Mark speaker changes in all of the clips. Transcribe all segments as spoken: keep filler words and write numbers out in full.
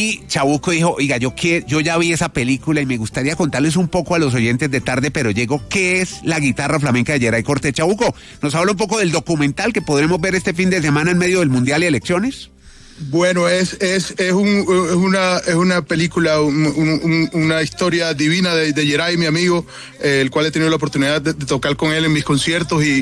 Speaker 1: Y Chabuco dijo, oiga, yo, que, yo ya vi esa película y me gustaría contarles un poco a los oyentes de Tarde Pero Llego qué es la guitarra flamenca de Geray Cortés. Chabuco, ¿nos habla un poco del documental que podremos ver este fin de semana en medio del Mundial y elecciones?
Speaker 2: Bueno, es es es, un, es una es una película, un, un, una historia divina de, de Geray, mi amigo, eh, el cual he tenido la oportunidad de, de tocar con él en mis conciertos y,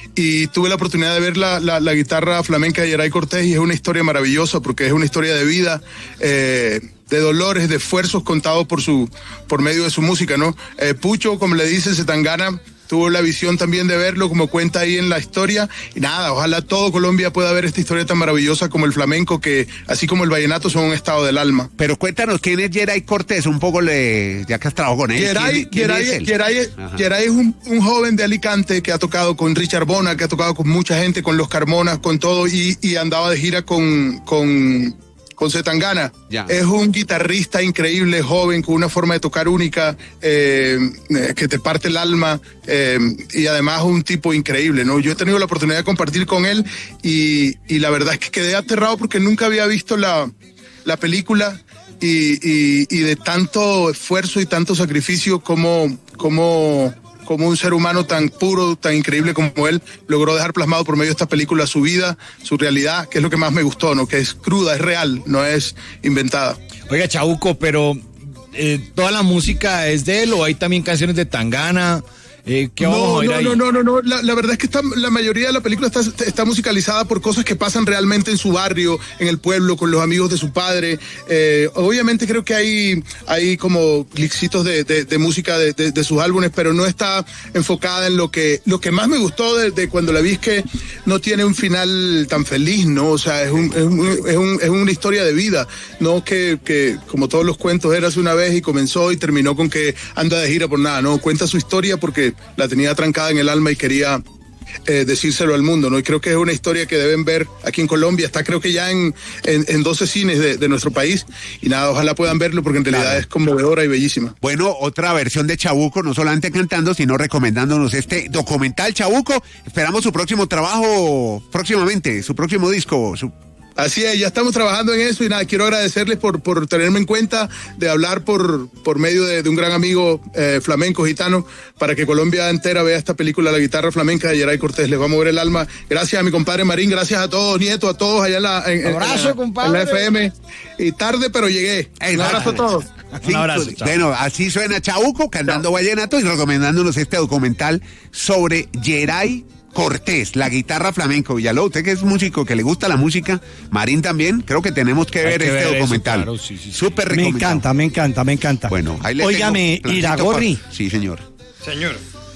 Speaker 2: y tuve la oportunidad de ver la, la, la guitarra flamenca de Geray Cortés y es una historia maravillosa porque es una historia de vida, eh, de dolores, de esfuerzos contados por su por medio de su música, ¿no? Eh, Pucho, como le dicen, Zetangana, tuvo la visión también de verlo, como cuenta ahí en la historia, y nada, ojalá todo Colombia pueda ver esta historia tan maravillosa como el flamenco, que así como el vallenato son un estado del alma.
Speaker 1: Pero cuéntanos, ¿quién es Geray Cortés? Un poco, le, ya que has trabajado con él.
Speaker 2: Geray,
Speaker 1: ¿Quién, quién
Speaker 2: Geray,
Speaker 1: es él?
Speaker 2: Geray, Geray es un, un joven de Alicante que ha tocado con Richard Bona, que ha tocado con mucha gente, con los Carmonas, con todo, y, y andaba de gira con... con con Zetangana. Ya. Es un guitarrista increíble, joven, con una forma de tocar única, eh, que te parte el alma, eh, y además un tipo increíble, ¿no? Yo he tenido la oportunidad de compartir con él y, y la verdad es que quedé aterrado porque nunca había visto la, la película y, y, y de tanto esfuerzo y tanto sacrificio como... como como un ser humano tan puro, tan increíble como él, logró dejar plasmado por medio de esta película su vida, su realidad, que es lo que más me gustó, ¿no? Que es cruda, es real, no es inventada.
Speaker 3: Oiga, Chabuco, pero eh, ¿toda la música es de él o hay también canciones de Tangana? Eh, ¿qué vamos
Speaker 2: no,
Speaker 3: a oír
Speaker 2: no,
Speaker 3: ahí?
Speaker 2: no, no, no, no, la, la verdad es que está, la mayoría de la película está, está musicalizada por cosas que pasan realmente en su barrio, en el pueblo, con los amigos de su padre. Eh, obviamente creo que hay, hay como clipsitos de, de, de música de, de, de sus álbumes, pero no está enfocada en lo que, lo que más me gustó de, de cuando la vi es que no tiene un final tan feliz, ¿no? O sea, es, un, es, un, es, un, es una historia de vida, no que, que como todos los cuentos eras una vez y comenzó y terminó con que anda de gira por nada, no, cuenta su historia porque la tenía trancada en el alma y quería eh, decírselo al mundo, ¿no? Y creo que es una historia que deben ver aquí en Colombia, está creo que ya en, en, en doce cines de, de nuestro país, y nada, ojalá puedan verlo porque en realidad claro. Es conmovedora y bellísima.
Speaker 1: Bueno, otra versión de Chabuco, no solamente cantando, sino recomendándonos este documental. Chabuco, esperamos su próximo trabajo próximamente, su próximo disco, su...
Speaker 2: Así es, ya estamos trabajando en eso y nada, quiero agradecerles por, por tenerme en cuenta, de hablar por, por medio de, de un gran amigo eh, flamenco gitano, para que Colombia entera vea esta película, La Guitarra Flamenca de Geray Cortés. Les va a mover el alma. Gracias a mi compadre Marín, gracias a todos, Nieto, a todos allá en la, en,
Speaker 3: abrazo,
Speaker 2: en,
Speaker 3: compadre.
Speaker 2: en la F M. Y tarde, pero llegué.
Speaker 1: Hey,
Speaker 2: un abrazo a todos.
Speaker 1: Sí,
Speaker 3: un abrazo.
Speaker 1: Bueno, así suena Chabuco cantando vallenato y recomendándonos este documental sobre Geray Cortés, la guitarra flamenco. Villalobos, usted que es músico, que le gusta la música, Marín también, creo que tenemos que
Speaker 3: Hay
Speaker 1: ver
Speaker 3: que
Speaker 1: este
Speaker 3: ver
Speaker 1: documental.
Speaker 3: Eso, claro, sí, sí, sí.
Speaker 1: Súper
Speaker 4: Me
Speaker 1: recomendado.
Speaker 4: encanta, me encanta, me encanta.
Speaker 1: Bueno, ahí le
Speaker 4: Óigame,
Speaker 1: tengo
Speaker 4: Iragorri.
Speaker 1: pa... Sí, señor.
Speaker 3: Señor.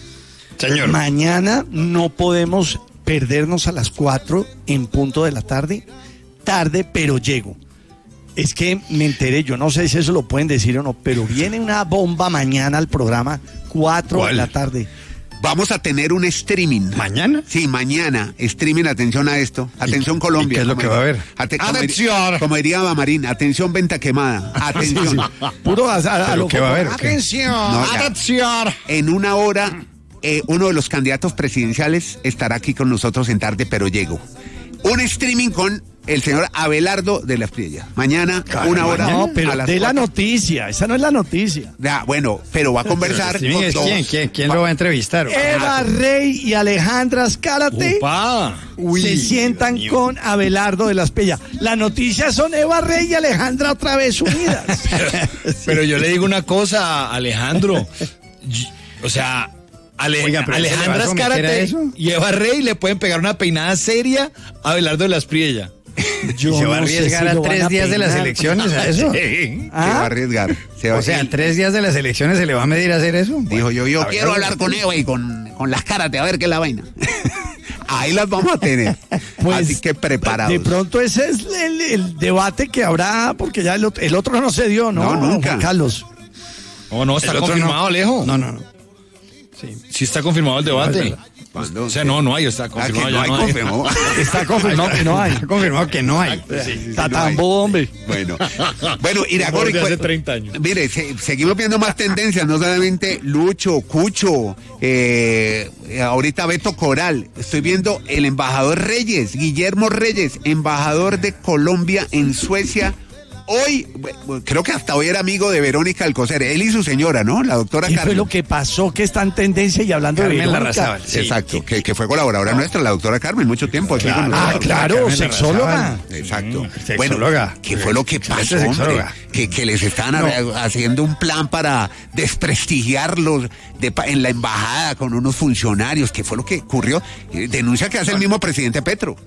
Speaker 3: Señor.
Speaker 4: Mañana no podemos perdernos a las cuatro en punto de la tarde. Tarde, pero llego. Es que me enteré, yo no sé si eso lo pueden decir o no, pero viene una bomba mañana al programa, cuatro de la tarde.
Speaker 1: Vamos a tener un streaming.
Speaker 3: ¿Mañana?
Speaker 1: Sí, mañana. Streaming, atención a esto. Atención, Colombia.
Speaker 3: ¿Y qué es lo que va a haber?
Speaker 1: Ate como
Speaker 3: ¡Atención!
Speaker 1: Diría, como diría Marín, atención, venta quemada. Atención.
Speaker 4: Sí, sí. Puro a, a, a lo
Speaker 3: ¿qué va a haber?
Speaker 4: Atención.
Speaker 1: No,
Speaker 3: ¡Atención!
Speaker 1: En una hora, eh, uno de los candidatos presidenciales estará aquí con nosotros en Tarde, pero llego. Un streaming con el señor Abelardo de la Espriella. Mañana, Caramba, una hora.
Speaker 4: No, pero
Speaker 1: a las
Speaker 4: de
Speaker 1: cuatro.
Speaker 4: la noticia, esa no es la noticia.
Speaker 1: Ya, bueno, pero va a conversar
Speaker 3: Sí,
Speaker 1: con
Speaker 3: es
Speaker 1: dos.
Speaker 3: ¿Quién, quién, quién lo va a entrevistar?
Speaker 4: Eva Rey y Alejandra Azcárate
Speaker 3: ¡Upa!
Speaker 4: se sientan
Speaker 3: Dios mío.
Speaker 4: con Abelardo de la Espriella. Las noticias son Eva Rey y Alejandra otra vez unidas.
Speaker 3: Pero yo le digo una cosa, Alejandro. Y- O sea, Ale-
Speaker 5: Oiga, pero ¿se le va
Speaker 3: Alejandra
Speaker 5: a someter a
Speaker 3: Azcárate
Speaker 5: eso?
Speaker 3: y Eva Rey le pueden pegar una peinada seria a Abelardo de la Espriella.
Speaker 4: Yo
Speaker 5: ¿Se va a
Speaker 4: no sé
Speaker 5: arriesgar
Speaker 4: si
Speaker 5: a
Speaker 4: lo van
Speaker 5: tres días de las
Speaker 4: peinar.
Speaker 5: elecciones a eso?
Speaker 3: Sí.
Speaker 1: Se va a
Speaker 4: ¿Ah?
Speaker 1: arriesgar. Se va
Speaker 5: O sea,
Speaker 1: a...
Speaker 5: en tres días de las elecciones se le va a medir a hacer eso.
Speaker 1: Dijo yo, yo
Speaker 5: A ver,
Speaker 1: quiero
Speaker 5: a ver.
Speaker 1: hablar con Eva y con, con las Cárate, a ver qué es la vaina. Ahí las vamos a tener.
Speaker 4: Pues,
Speaker 1: Así que preparados.
Speaker 4: De pronto ese es el, el debate que habrá, porque ya el, ot- el otro no se dio, ¿no?
Speaker 1: No, nunca.
Speaker 4: Juan Carlos.
Speaker 3: Oh, no, está
Speaker 5: El otro
Speaker 3: confirmado,
Speaker 5: no.
Speaker 3: Alejo.
Speaker 5: No, no, no.
Speaker 3: Sí está confirmado el debate.
Speaker 1: ¿Cuándo?
Speaker 3: O sea, no, no hay, está
Speaker 1: Ah, que
Speaker 3: confirmado.
Speaker 1: no
Speaker 3: ya
Speaker 1: hay
Speaker 3: no hay.
Speaker 1: confirmado.
Speaker 4: Está confirmado que no hay.
Speaker 5: Está confirmado que no hay.
Speaker 4: Está
Speaker 1: no
Speaker 4: tan
Speaker 1: hay.
Speaker 4: bobo, hombre.
Speaker 1: Bueno, bueno, Iragorri,
Speaker 3: Como de hace
Speaker 1: cu-
Speaker 3: treinta años.
Speaker 1: Mire, se- seguimos viendo más tendencias, no solamente Lucho, Cucho, eh, eh, ahorita Beto Coral. Estoy viendo el embajador Reyes, Guillermo Reyes, embajador de Colombia en Suecia. hoy, creo que hasta hoy era amigo de Verónica Alcocer, él y su señora, ¿no? La doctora
Speaker 4: ¿Qué
Speaker 1: Carmen.
Speaker 4: fue lo que pasó que está en tendencia y hablando
Speaker 5: Carmen
Speaker 4: de Verónica?
Speaker 5: Larrazábal, sí.
Speaker 1: Exacto, que, que fue colaboradora nuestra, la doctora Carmen, mucho tiempo. Aquí
Speaker 5: Claro.
Speaker 1: con
Speaker 4: Ah,
Speaker 1: nosotros.
Speaker 4: claro,
Speaker 5: Carmen
Speaker 4: sexóloga.
Speaker 5: Larrazábal.
Speaker 1: Exacto.
Speaker 5: Mm,
Speaker 1: Bueno,
Speaker 5: sexóloga.
Speaker 1: ¿qué fue lo que
Speaker 5: Excelente
Speaker 1: pasó, hombre?
Speaker 5: sexóloga.
Speaker 1: Que, que les estaban
Speaker 5: No.
Speaker 1: haciendo un plan para desprestigiarlos de, pa- en la embajada con unos funcionarios. ¿Qué fue lo que ocurrió? Eh, denuncia que hace el mismo presidente Petro.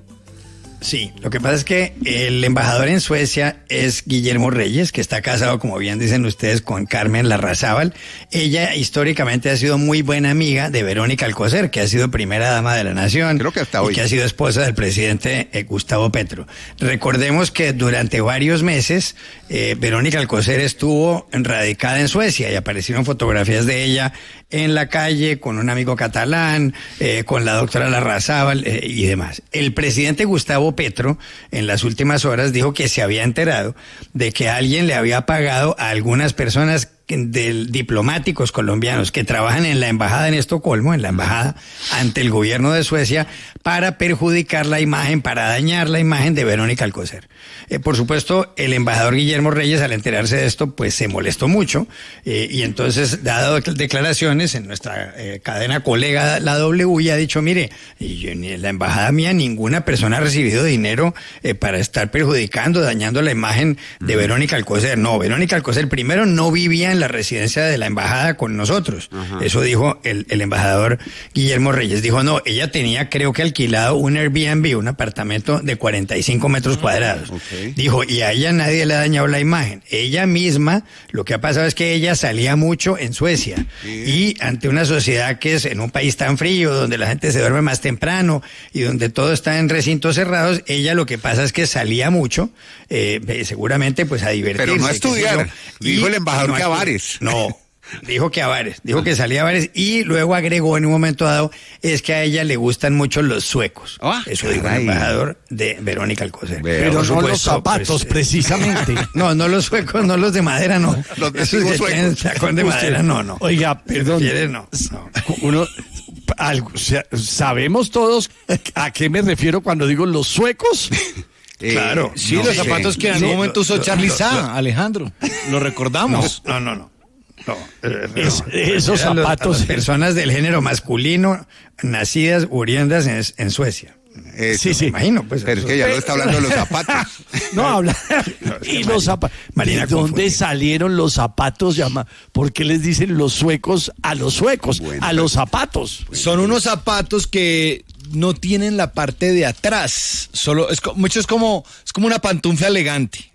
Speaker 5: Sí, lo que pasa es que el embajador en Suecia es Guillermo Reyes, que está casado, como bien dicen ustedes, con Carmen Larrazábal. Ella históricamente ha sido muy buena amiga de Verónica Alcocer, que ha sido primera dama de la nación.
Speaker 1: Creo que hasta
Speaker 5: y
Speaker 1: hoy.
Speaker 5: que ha sido esposa del presidente eh, Gustavo Petro. Recordemos que durante varios meses eh, Verónica Alcocer estuvo radicada en Suecia y aparecieron fotografías de ella en la calle con un amigo catalán, eh, con la doctora Larrazábal eh, y demás. El presidente Gustavo Petro en las últimas horas dijo que se había enterado de que alguien le había pagado a algunas personas de diplomáticos colombianos que trabajan en la embajada en Estocolmo, en la embajada ante el gobierno de Suecia, para perjudicar la imagen, para dañar la imagen de Verónica Alcocer. Eh, por supuesto, el embajador Guillermo Reyes, al enterarse de esto, pues se molestó mucho eh, y entonces, dado declaraciones en nuestra eh, cadena colega, la W, y ha dicho, mire, y yo, ni en la embajada mía ninguna persona ha recibido dinero eh, para estar perjudicando, dañando la imagen de Verónica Alcocer. No, Verónica Alcocer primero no vivía en la residencia de la embajada con nosotros. Ajá. Eso dijo el, el embajador Guillermo Reyes. Dijo, no, ella tenía, creo que alquilado un Airbnb, un apartamento de cuarenta y cinco metros cuadrados. Okay. Dijo, y a ella nadie le ha dañado la imagen. Ella misma, lo que ha pasado es que ella salía mucho en Suecia. Sí. Y ante una sociedad que es en un país tan frío, donde la gente se duerme más temprano y donde todo está en recintos cerrados, ella lo que pasa es que salía mucho, eh, seguramente pues a divertirse.
Speaker 1: Pero no a estudiar, dijo el embajador no que a bares.
Speaker 5: No, dijo que a bares, dijo que salía a bares y luego agregó en un momento dado, es que a ella le gustan mucho los suecos. Ah, Eso caray. Dijo el embajador de Verónica Alcocer.
Speaker 4: Pero no supuesto, los zapatos, pues, precisamente.
Speaker 5: No, no los suecos, no los de madera, no.
Speaker 1: Los de
Speaker 5: Esos que tienen tacón de madera, no, no.
Speaker 4: Oiga, perdón.
Speaker 5: No, no.
Speaker 4: Uno, algo, o sea, ¿sabemos todos a qué me refiero cuando digo los suecos?
Speaker 3: Eh, claro, sí, no, los zapatos sí, que en algún sí, momento usó Charly Sa, Alejandro, lo recordamos.
Speaker 5: No, no, no. no.
Speaker 4: Es, esos zapatos.
Speaker 5: Los, personas del género masculino nacidas oriundas en, en Suecia.
Speaker 1: Eso,
Speaker 5: sí, sí. Me imagino, pues.
Speaker 1: Pero es que ya no está hablando de los zapatos.
Speaker 4: No, habla. Y los zapatos. ¿De dónde salieron los zapatos? Llama? ¿Por qué les dicen los suecos a los suecos? Bueno, a los zapatos.
Speaker 3: Son unos zapatos que no tienen la parte de atrás. Solo es mucho es como es como una pantufla elegante.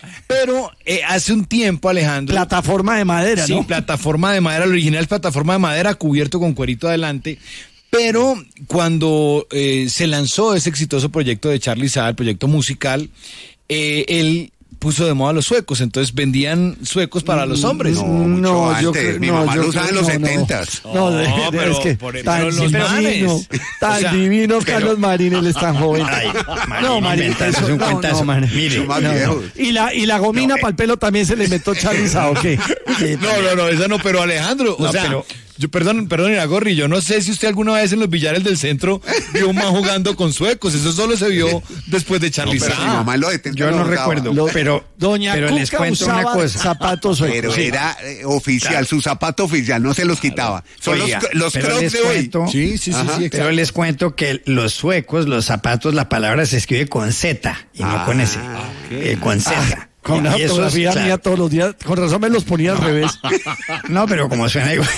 Speaker 3: Pero eh, hace un tiempo, Alejandro.
Speaker 4: Plataforma de madera,
Speaker 3: sí,
Speaker 4: ¿no?
Speaker 3: Sí, plataforma de madera. El original es plataforma de madera cubierto con cuerito adelante. Pero cuando eh, se lanzó ese exitoso proyecto de Charly Sa, el proyecto musical, eh, él puso de moda los suecos, entonces vendían suecos para los hombres.
Speaker 1: No, mucho
Speaker 4: no,
Speaker 1: antes.
Speaker 4: yo creo,
Speaker 1: Mi
Speaker 4: no,
Speaker 1: mamá
Speaker 4: yo
Speaker 1: lo usaba en los
Speaker 4: no,
Speaker 1: setentas.
Speaker 4: No, no, de,
Speaker 3: no
Speaker 4: de,
Speaker 3: pero,
Speaker 4: es que
Speaker 3: por,
Speaker 4: tan
Speaker 3: pero los
Speaker 4: divino,
Speaker 3: manes.
Speaker 4: tan
Speaker 3: O sea,
Speaker 4: divino
Speaker 3: pero,
Speaker 4: Carlos Marín, él es tan joven.
Speaker 5: Ay, Marín,
Speaker 4: no, Marín,
Speaker 5: eso
Speaker 4: eso,
Speaker 5: es un
Speaker 4: no,
Speaker 5: cuentazo.
Speaker 4: no, man.
Speaker 5: Mire,
Speaker 1: no,
Speaker 5: no.
Speaker 4: Y la, y la gomina
Speaker 5: no,
Speaker 4: para el pelo también se le metió Charly Sa, ¿o qué?
Speaker 3: No, no, no, esa no, pero Alejandro, o
Speaker 5: no,
Speaker 3: sea...
Speaker 5: Pero,
Speaker 3: Yo, perdón, perdón, Iragorri, yo no sé si usted alguna vez en los billares del centro vio un man jugando con suecos, eso solo se vio después de Charly Sa.
Speaker 1: No, mi mamá lo detentó.
Speaker 5: Yo no recuerdo, lo, pero,
Speaker 4: Doña
Speaker 5: pero
Speaker 4: Cuca
Speaker 5: les cuento
Speaker 4: usaba
Speaker 5: una cosa.
Speaker 4: zapatos suecos.
Speaker 1: Pero
Speaker 4: sí.
Speaker 1: era eh, oficial, claro. Su zapato oficial, no se los quitaba. Son
Speaker 5: Oiga,
Speaker 1: los, los crocs de
Speaker 5: cuento,
Speaker 1: hoy.
Speaker 3: Sí, sí, sí, sí,
Speaker 5: pero les cuento que los suecos, los zapatos, la palabra se escribe con Z y
Speaker 1: ah,
Speaker 5: no con S, okay. eh, con Z.
Speaker 4: Ah. Con una fotografía mía todos los días, con razón me los ponía al revés.
Speaker 5: No, pero como suena igual.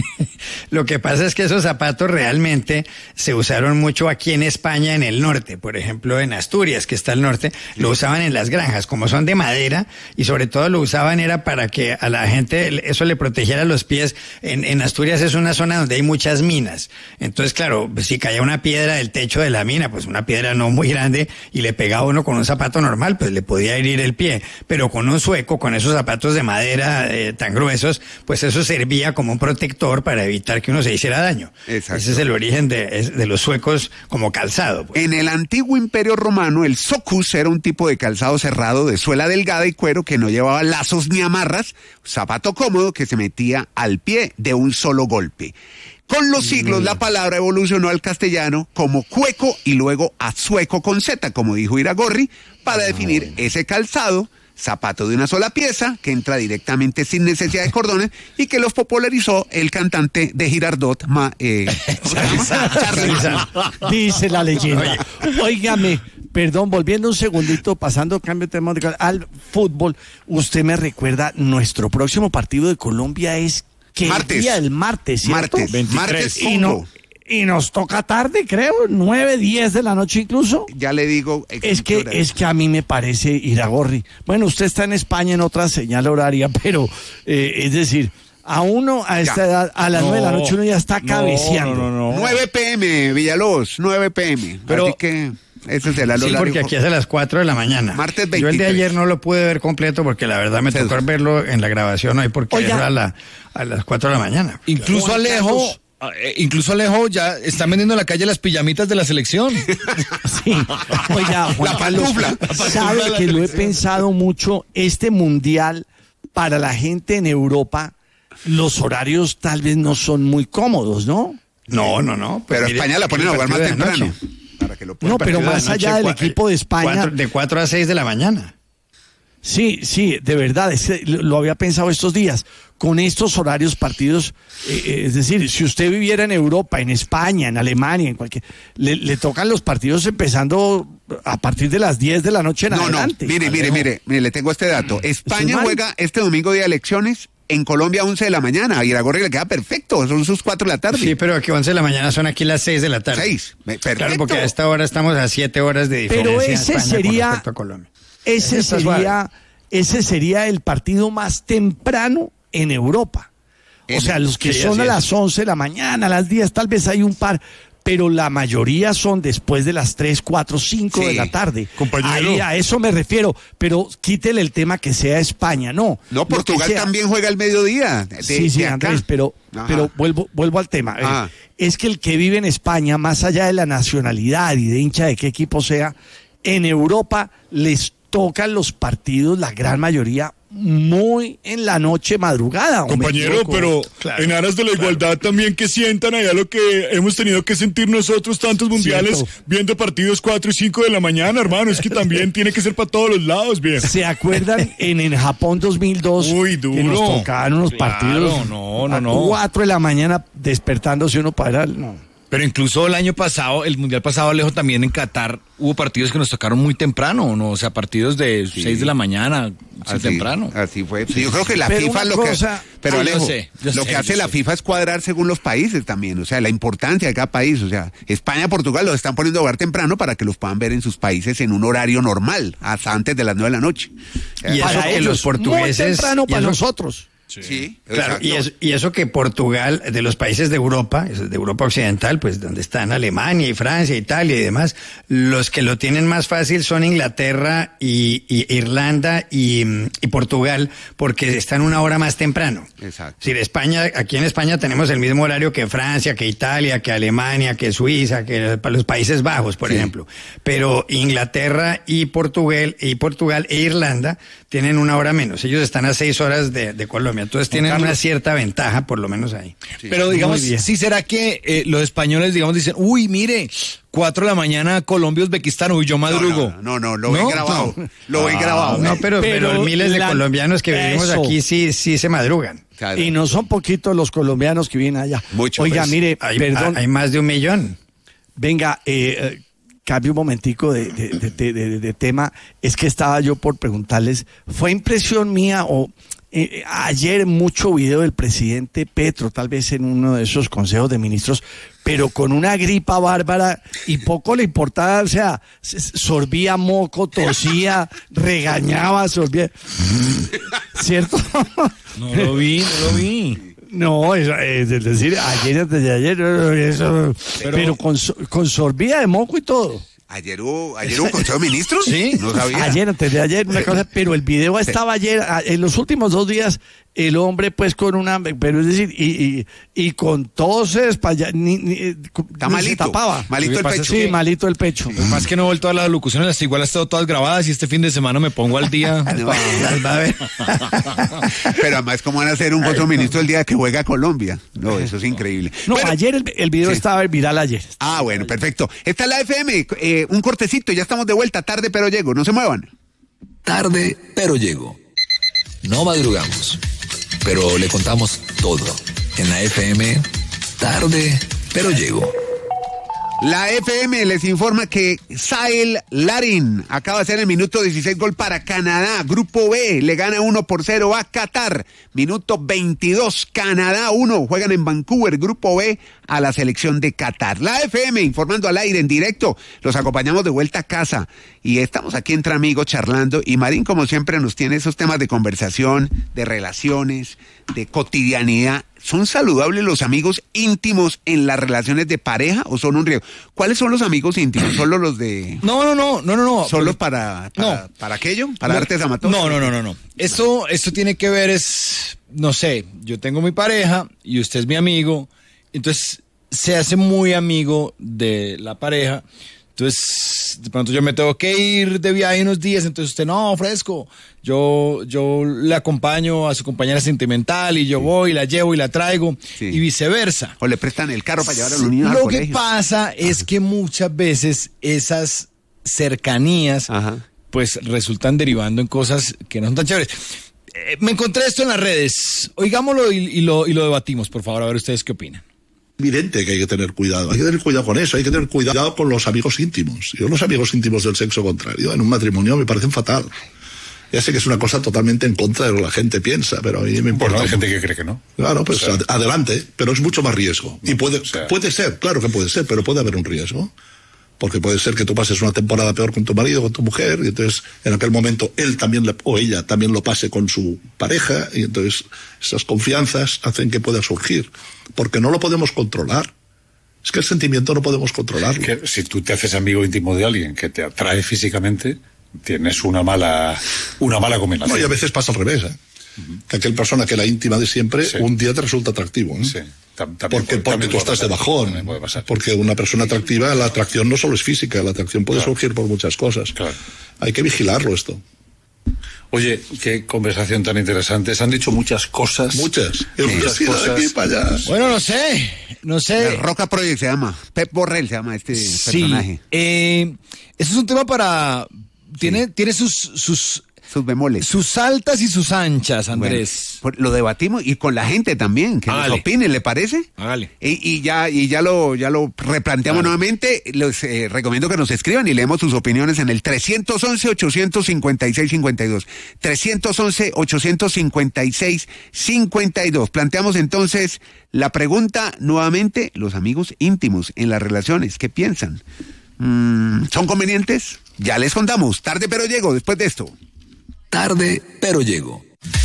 Speaker 5: Lo que pasa es que esos zapatos realmente se usaron mucho aquí en España, en el norte. Por ejemplo, en Asturias, que está al norte, lo usaban en las granjas. Como son de madera, y sobre todo lo usaban era para que a la gente eso le protegiera los pies. En, en Asturias es una zona donde hay muchas minas. Entonces, claro, si caía una piedra del techo de la mina, pues una piedra no muy grande, y le pegaba uno con un zapato normal, pues le podía herir el pie. Pero con un sueco, con esos zapatos de madera eh, tan gruesos, pues eso servía como un protector para evitar que uno se hiciera daño. Exacto. Ese es el origen de, de los suecos como calzado. Pues.
Speaker 1: En el antiguo Imperio Romano, el socus era un tipo de calzado cerrado de suela delgada y cuero que no llevaba lazos ni amarras, zapato cómodo que se metía al pie de un solo golpe. Con los siglos, mm. la palabra evolucionó al castellano como cueco y luego a sueco con Z, como dijo Iragorri, para definir ese calzado zapato de una sola pieza, que entra directamente sin necesidad de cordones y que los popularizó el cantante de Girardot, ma, eh, ¿cómo se llama? Charly.
Speaker 4: Dice la leyenda. Óigame, perdón, volviendo un segundito, pasando cambio de tema al fútbol, usted me recuerda, nuestro próximo partido de Colombia es que
Speaker 1: Martes.
Speaker 4: día el martes, ¿cierto?
Speaker 1: Martes,
Speaker 3: veintitrés.
Speaker 1: martes
Speaker 4: Y, no, y nos toca tarde, creo, nueve, diez de la noche incluso.
Speaker 1: Ya le digo.
Speaker 4: Es que, es que a mí me parece Iragorri. Bueno, usted está en España en otra señal horaria, pero eh, es decir, a uno a esta
Speaker 1: Ya.
Speaker 4: edad, a las
Speaker 3: No,
Speaker 4: nueve de la noche uno ya está
Speaker 3: no,
Speaker 4: cabeceando.
Speaker 3: no, no, no.
Speaker 1: nueve pm, Villalobos, nueve pm.
Speaker 3: Pero-
Speaker 1: Así que ese será el
Speaker 5: Sí,
Speaker 1: horario.
Speaker 5: porque aquí es a las cuatro de la mañana.
Speaker 1: Martes
Speaker 5: Yo el de
Speaker 1: veintitrés.
Speaker 5: ayer no lo pude ver completo porque la verdad me
Speaker 1: Se-
Speaker 5: tocó verlo en la grabación hoy porque
Speaker 4: Oiga.
Speaker 5: era a, la- a las cuatro de la mañana.
Speaker 3: Incluso
Speaker 4: Juan
Speaker 3: Alejo,
Speaker 4: Carlos.
Speaker 3: eh, incluso Alejo ya están vendiendo en la calle las pijamitas de la selección.
Speaker 4: Sí. Oiga, Juan
Speaker 1: La
Speaker 4: Carlos,
Speaker 1: pantufla. La
Speaker 4: sabe
Speaker 3: pantufla de
Speaker 4: que
Speaker 3: la
Speaker 4: lo he
Speaker 3: selección.
Speaker 4: pensado mucho, este mundial para la gente en Europa, los horarios tal vez no son muy cómodos, ¿no?
Speaker 5: No, no, no.
Speaker 1: Pero
Speaker 5: mire,
Speaker 1: España la ponen a
Speaker 5: el
Speaker 1: jugar más
Speaker 5: partido de
Speaker 1: temprano.
Speaker 5: anoche.
Speaker 1: Para que lo puedan
Speaker 4: No, pero
Speaker 5: Partido de
Speaker 4: más
Speaker 5: anoche,
Speaker 4: allá del
Speaker 5: cua-
Speaker 4: equipo de España.
Speaker 5: cuatro- de cuatro a seis de la mañana.
Speaker 4: Sí, sí, de verdad, es que lo lo había pensado estos días. Con estos horarios partidos, eh, eh, es decir, si usted viviera en Europa, en España, en Alemania, en cualquier, le, le tocan los partidos empezando a partir de las diez de la noche en
Speaker 1: No, no,
Speaker 4: adelante.
Speaker 1: mire, mire,
Speaker 4: Alejo.
Speaker 1: mire, mire, le tengo este dato. España
Speaker 4: mal?
Speaker 1: juega este domingo día de elecciones en Colombia a once de la mañana. A Iragorri le queda perfecto, son sus cuatro de la tarde.
Speaker 5: Sí, pero aquí once de la mañana son aquí las seis de la tarde.
Speaker 1: Seis, me- perfecto.
Speaker 5: Claro, porque a esta hora estamos a siete horas de diferencia.
Speaker 4: Pero ese
Speaker 5: España con
Speaker 4: sería-
Speaker 5: respecto a Colombia.
Speaker 4: Ese
Speaker 5: Está
Speaker 4: sería, ese sería el partido más temprano en Europa. O
Speaker 1: En-
Speaker 4: sea, los que
Speaker 5: sí,
Speaker 4: son
Speaker 5: así
Speaker 4: a
Speaker 5: es.
Speaker 4: las once de la mañana, a las diez, tal vez hay un par, pero la mayoría son después de las tres, cuatro, cinco
Speaker 1: Sí.
Speaker 4: de la tarde.
Speaker 3: Compañero.
Speaker 4: Ahí a eso me refiero, pero quítele el tema que sea España, no.
Speaker 1: No,
Speaker 4: Lo que
Speaker 1: Portugal
Speaker 4: sea-
Speaker 1: también juega al mediodía. de-
Speaker 4: Sí, sí,
Speaker 1: de acá.
Speaker 4: Andrés, pero,
Speaker 1: Ajá.
Speaker 4: pero vuelvo, vuelvo al tema. Eh,
Speaker 1: Ah.
Speaker 4: Es que el que vive en España, más allá de la nacionalidad y de hincha de qué equipo sea, en Europa les tocan los partidos, la gran mayoría, muy en la noche madrugada. ¿o me
Speaker 6: Compañero,
Speaker 4: equivoco?
Speaker 6: pero
Speaker 5: Claro,
Speaker 6: en aras de la igualdad también que sientan allá lo que hemos tenido que sentir nosotros tantos mundiales
Speaker 4: Cierto.
Speaker 6: viendo partidos cuatro y cinco de la mañana, hermano. Es que también tiene que ser para todos los lados, bien.
Speaker 4: ¿Se acuerdan en el Japón dos mil dos
Speaker 6: Uy, duro.
Speaker 4: que nos tocaban unos
Speaker 3: Claro,
Speaker 4: partidos
Speaker 3: no, no,
Speaker 4: a
Speaker 3: no.
Speaker 4: cuatro de la mañana despertándose uno para el- no.
Speaker 3: Pero incluso el año pasado, el mundial pasado, Alejo, también en Qatar hubo partidos que nos tocaron muy temprano, ¿no? O sea, partidos de seis de la mañana, sí,
Speaker 1: Así,
Speaker 3: temprano.
Speaker 1: así fue. Sí, yo creo que la
Speaker 4: Pero
Speaker 1: FIFA
Speaker 4: una
Speaker 1: lo
Speaker 4: cosa-
Speaker 1: que. Pero
Speaker 3: Ah, yo
Speaker 1: Alejo,
Speaker 3: sé, yo
Speaker 1: lo
Speaker 3: sé,
Speaker 1: que hace
Speaker 3: yo
Speaker 1: la
Speaker 3: sé.
Speaker 1: FIFA es cuadrar según los países también. O sea, la importancia de cada país. O sea, España, Portugal los están poniendo a jugar temprano para que los puedan ver en sus países en un horario normal, hasta antes de las nueve de la noche.
Speaker 5: Y eso
Speaker 4: Para
Speaker 5: que
Speaker 4: ellos,
Speaker 5: los portugueses.
Speaker 4: muy temprano
Speaker 5: y
Speaker 4: para
Speaker 5: eso-
Speaker 4: nosotros.
Speaker 1: Sí,
Speaker 5: Claro,
Speaker 1: exacto.
Speaker 5: y eso, y eso que Portugal, de los países de Europa, eso es de Europa Occidental, pues donde están Alemania y Francia, Italia y demás, los que lo tienen más fácil son Inglaterra y, y Irlanda y, y Portugal, porque están una hora más temprano.
Speaker 1: Exacto.
Speaker 5: Es decir, España, aquí en España tenemos el mismo horario que Francia, que Italia, que Alemania, que Suiza, que los Países Bajos, por
Speaker 1: Sí.
Speaker 5: ejemplo. Pero Inglaterra y Portugal, y Portugal e Irlanda tienen una hora menos. Ellos están a seis horas de, de Colombia. Entonces tienen
Speaker 3: Carlos.
Speaker 5: una cierta ventaja, por lo menos ahí.
Speaker 3: Pero digamos,
Speaker 4: Muy bien.
Speaker 3: sí será que eh, los españoles, digamos, dicen, uy, mire, cuatro de la mañana, Colombia, Uzbekistán, uy, yo madrugo.
Speaker 1: No, no, no, lo ven grabado. Lo ven grabado.
Speaker 5: No, pero, pero,
Speaker 4: Pero
Speaker 5: miles de
Speaker 4: la-
Speaker 5: colombianos que vivimos
Speaker 4: eso.
Speaker 5: aquí sí, sí se madrugan.
Speaker 1: Claro.
Speaker 4: Y no son poquitos los colombianos que vienen allá.
Speaker 1: Mucho,
Speaker 4: Oiga,
Speaker 1: pues.
Speaker 4: mire,
Speaker 5: Hay,
Speaker 4: perdón,
Speaker 5: hay más de un millón.
Speaker 4: venga, eh, eh, cambio un momentico de, de- de- de- de- de tema. Es que estaba yo por preguntarles, ¿fue impresión mía o eh, ayer mucho video del presidente Petro, tal vez en uno de esos consejos de ministros, pero con una gripa bárbara y poco le importaba, o sea, s- sorbía moco, tosía, regañaba, sorbía, ¿cierto?
Speaker 3: No lo vi, no lo vi.
Speaker 4: No, eso, es decir, ayer, antes de ayer, eso, pero,
Speaker 3: Pero-
Speaker 4: con, so- con sorbía de moco y todo.
Speaker 1: Ayer hubo, ayer hubo Consejo de Ministros.
Speaker 3: Sí.
Speaker 1: No sabía.
Speaker 4: Ayer, antes de ayer, una cosa, pero el video estaba ayer, a- en los últimos dos días, el hombre pues con una, pero es decir, y, y, y con toses, pa' allá, ni, ni, eh,
Speaker 1: Está
Speaker 4: ni
Speaker 1: malito.
Speaker 4: se tapaba.
Speaker 1: Malito
Speaker 3: Lo que
Speaker 1: el
Speaker 3: pasa
Speaker 1: pecho.
Speaker 3: es
Speaker 4: Sí, malito el pecho.
Speaker 3: Más que no he vuelto a las locuciones, las igual han estado todas grabadas y este fin de semana me pongo al día.
Speaker 1: No,
Speaker 5: Las va a ver.
Speaker 1: Pero además, ¿cómo van a hacer un Consejo de Ministros el día que juega Colombia? No, eso es increíble.
Speaker 4: No,
Speaker 1: Bueno,
Speaker 4: ayer el, el video
Speaker 1: sí.
Speaker 4: estaba viral ayer.
Speaker 1: Ah, bueno, perfecto. Esta es la F M, eh, un cortecito, ya estamos de vuelta, tarde pero llego, no se muevan.
Speaker 7: Tarde, pero llego. No madrugamos, pero le contamos todo. En la F M, tarde, pero llego.
Speaker 1: La F M les informa que Sael Larin acaba de hacer el minuto dieciséis gol para Canadá. Grupo B le gana uno por cero a Qatar. Minuto veintidós, Canadá uno. Juegan en Vancouver, Grupo B, a la selección de Qatar. La F M informando al aire en directo. Los acompañamos de vuelta a casa. Y estamos aquí entre amigos charlando. Y Marín, como siempre, nos tiene esos temas de conversación, de relaciones, de cotidianidad. ¿Son saludables los amigos íntimos en las relaciones de pareja o son un riesgo? ¿Cuáles son los amigos íntimos? ¿Solo los de...?
Speaker 3: No, no, no, no, no, no.
Speaker 1: ¿Solo para, para,
Speaker 3: no.
Speaker 1: para aquello? ¿Para
Speaker 3: no,
Speaker 1: artes amatorias?
Speaker 3: No, no, no, no, no. Esto, esto tiene que ver es, no sé, yo tengo mi pareja y usted es mi amigo, entonces se hace muy amigo de la pareja. Entonces, de pronto yo me tengo que ir de viaje unos días, entonces usted, no, fresco, yo, yo le acompaño a su compañera sentimental y yo voy, la llevo y la traigo, sí. Y viceversa.
Speaker 1: O le prestan el carro para llevar a los niños al
Speaker 3: Lo
Speaker 1: colegio.
Speaker 3: que pasa es que muchas veces esas cercanías, Ajá. pues resultan derivando en cosas que no son tan chéveres. Eh, me encontré esto en las redes, oigámoslo y, y, lo, y lo debatimos, por favor, a ver ustedes qué opinan.
Speaker 8: Evidente que hay que tener cuidado, hay que tener cuidado con eso, hay que tener cuidado con los amigos íntimos. Yo los amigos íntimos del sexo contrario en un matrimonio me parecen fatal. Ya sé que es una cosa totalmente en contra de lo que la gente piensa, pero a mí me importa.
Speaker 6: Bueno, hay gente que cree que no.
Speaker 8: Claro, pues
Speaker 6: o sea,
Speaker 8: ad- adelante, pero es mucho más riesgo. Y puede,
Speaker 6: o sea,
Speaker 8: puede ser, claro que puede ser, pero puede haber un riesgo. Porque puede ser que tú pases una temporada peor con tu marido, con tu mujer, y entonces en aquel momento él también le, o ella también lo pase con su pareja, y entonces esas confianzas hacen que pueda surgir. Porque no lo podemos controlar. Es que el sentimiento no podemos controlarlo.
Speaker 6: Que si tú te haces amigo íntimo de alguien que te atrae físicamente, tienes una mala, una mala combinación.
Speaker 8: No, y a veces pasa al revés, ¿eh? Uh-huh. Que aquel persona que la íntima de siempre, sí. un día te resulta atractivo, ¿eh?
Speaker 6: Sí.
Speaker 8: Porque, porque tú estás
Speaker 6: pasar,
Speaker 8: de bajón. Porque una persona atractiva, la atracción no solo es física, la atracción puede claro. surgir por muchas cosas.
Speaker 6: Claro.
Speaker 8: Hay que vigilarlo esto.
Speaker 6: Oye, qué conversación tan interesante. Se han dicho muchas cosas.
Speaker 8: Muchas.
Speaker 6: Muchas
Speaker 8: sí,
Speaker 6: cosas.
Speaker 8: De aquí para allá.
Speaker 3: Bueno, no sé. No sé.
Speaker 1: La Roca Project se llama. Pep Borrell se llama este
Speaker 3: sí,
Speaker 1: personaje.
Speaker 3: Eh, eso es un tema para... Tiene, sí. tiene sus... sus
Speaker 1: sus bemoles.
Speaker 3: Sus altas y sus anchas, Andrés.
Speaker 1: Bueno, lo debatimos y con la gente también, que Hágale. nos opine, ¿le parece?
Speaker 3: Hágale.
Speaker 1: Y, y ya y ya lo ya lo replanteamos Hágale. nuevamente. Les eh, recomiendo que nos escriban y leemos sus opiniones en el tres once, ocho cinco seis, cinco dos. tres once, ocho cinco seis, cinco dos. Planteamos entonces la pregunta nuevamente, los amigos íntimos en las relaciones, ¿qué piensan? Mm, ¿Son convenientes? Ya les contamos. Tarde pero llego después de esto.
Speaker 7: Tarde, pero llego.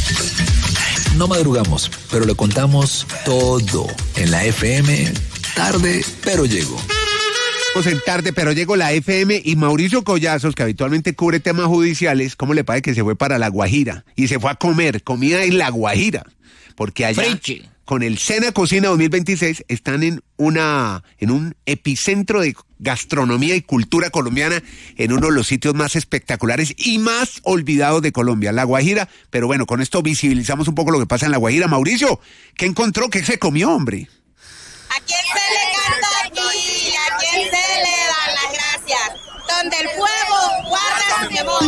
Speaker 7: No madrugamos, pero le contamos todo. En la F M, tarde, pero llego.
Speaker 1: En Tarde, pero llego la F M y Mauricio Collazos, que habitualmente cubre temas judiciales, ¿cómo le parece que se fue para La Guajira? Y se fue a comer comida en La Guajira. Porque allá, Friche. con el Cena Cocina dos mil veintiséis, están en una en un epicentro de gastronomía y cultura colombiana, en uno de los sitios más espectaculares y más olvidados de Colombia, La Guajira. Pero bueno, con esto visibilizamos un poco lo que pasa en La Guajira. Mauricio, ¿qué encontró? ¿Qué se comió, hombre?
Speaker 9: ¿A quién se le canta aquí? ¿A quién se le dan las gracias? Donde el fuego guarda su memoria.